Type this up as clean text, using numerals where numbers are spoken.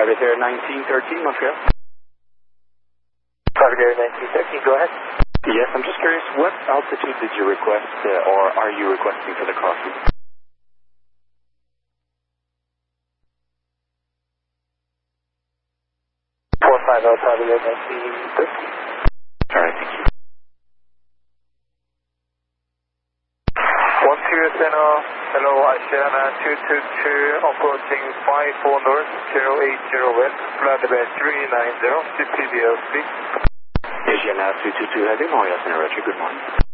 Private Air 1913, Montreal. Private Air 1913, go ahead. Yes, I'm just curious, what altitude did you request, or are you requesting for the crossing? 450 Private Air 1913. All right, thank you. 12 Center, hello, Asiana 222, approaching 54 north, 080 west, flatbed 390, CPDL 6. Asiana 222 Heavy, Montreal Center, Roger, good morning.